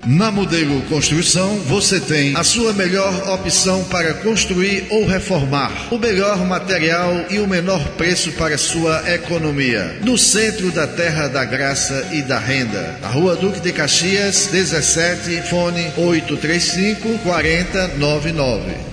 Na Modelo Construção, você tem a sua melhor opção para construir ou reformar. O melhor material e o menor preço para sua economia. No centro da Terra da Graça e da Renda. Na Rua Duque de Caxias, 17, fone 835-4099.